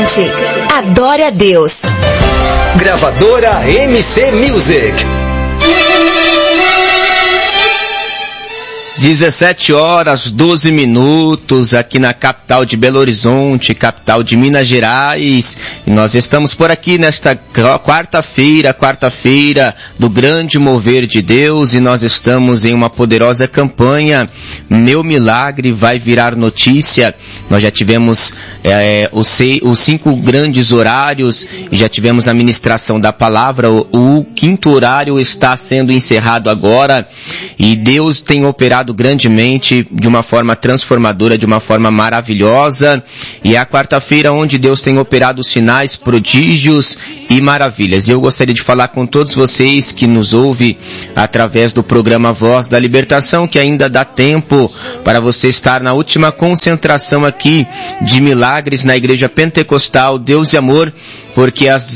Cante, adore a Deus. Gravadora MC Music. 17h12 aqui na capital de Belo Horizonte, capital de Minas Gerais. E nós estamos por aqui nesta quarta-feira do grande mover de Deus, e nós estamos em uma poderosa campanha, Meu Milagre Vai Virar Notícia. Nós já tivemos os 5 grandes horários, e já tivemos a ministração da palavra. O 5º horário está sendo encerrado agora, e Deus tem operado grandemente, de uma forma transformadora, de uma forma maravilhosa, e é a quarta-feira onde Deus tem operado sinais, prodígios e maravilhas. Eu gostaria de falar com todos vocês que nos ouvem através do programa Voz da Libertação, que ainda dá tempo para você estar na última concentração aqui de milagres na Igreja Pentecostal Deus e Amor, porque às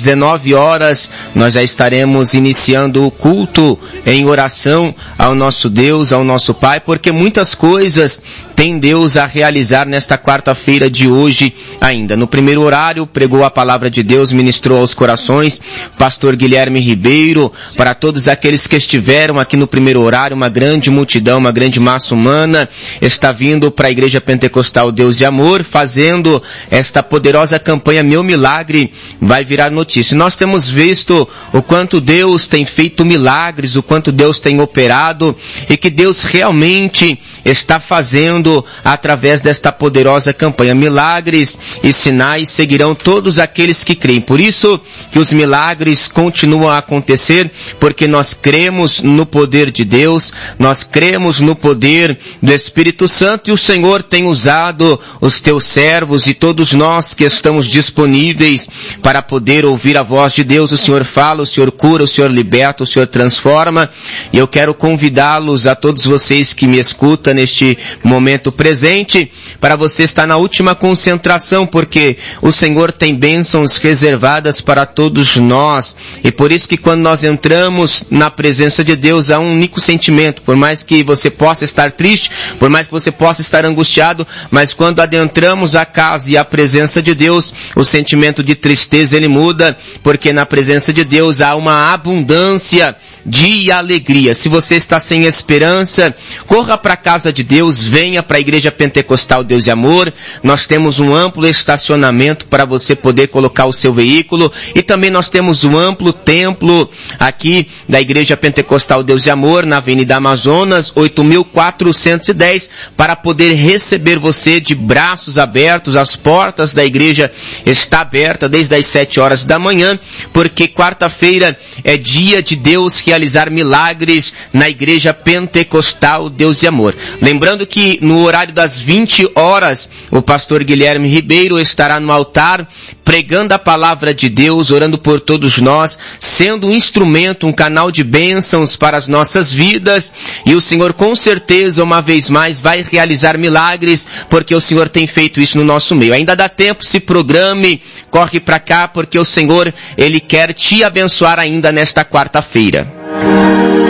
19h nós já estaremos iniciando o culto em oração ao nosso Deus, ao nosso Pai, porque muitas coisas tem Deus a realizar nesta quarta-feira de hoje ainda. No primeiro horário, pregou a palavra de Deus, ministrou aos corações, pastor Guilherme Ribeiro. Para todos aqueles que estiveram aqui no primeiro horário, uma grande multidão, uma grande massa humana está vindo para a Igreja Pentecostal Deus e Amor, fazendo esta poderosa campanha Meu Milagre Vai Virar Notícia. Nós temos visto o quanto Deus tem feito milagres, o quanto Deus tem operado, e que Deus realmente está fazendo através desta poderosa campanha. Milagres e sinais seguirão todos aqueles que creem. Por isso que os milagres continuam a acontecer, porque nós cremos no poder de Deus, nós cremos no poder do Espírito Santo, e o Senhor tem usado os teus servos e todos nós que estamos disponíveis para poder ouvir a voz de Deus. O Senhor fala, o Senhor cura, o Senhor liberta, o Senhor transforma, e eu quero convidá-los, a todos vocês que me escutam neste momento presente, para você estar na última concentração, porque o Senhor tem bênçãos reservadas para todos nós, e por isso que quando nós entramos na presença de Deus, há um único sentimento. Por mais que você possa estar triste, por mais que você possa estar angustiado, mas quando adentramos a casa e a presença de Deus, o sentimento de tristeza ele muda, porque na presença de Deus há uma abundância de alegria. Se você está sem esperança, corra para a casa de Deus, venha para a Igreja Pentecostal Deus e Amor. Nós temos um amplo estacionamento para você poder colocar o seu veículo, e também nós temos um amplo templo aqui da Igreja Pentecostal Deus e Amor, na Avenida Amazonas, 8.410, para poder receber você de braços abertos. As portas da igreja estão abertas desde as 7h da manhã, porque quarta-feira é dia de Deus realizar milagres na Igreja Pentecostal Deus e Amor. Lembrando que no horário das 20h, o pastor Guilherme Ribeiro estará no altar, pregando a palavra de Deus, orando por todos nós, sendo um instrumento, um canal de bênçãos para as nossas vidas, e o Senhor com certeza, uma vez mais, vai realizar milagres, porque o Senhor tem feito isso no nosso meio. Ainda dá tempo, se programe, corre para cá, porque o Senhor, Ele quer te abençoar ainda nesta quarta-feira.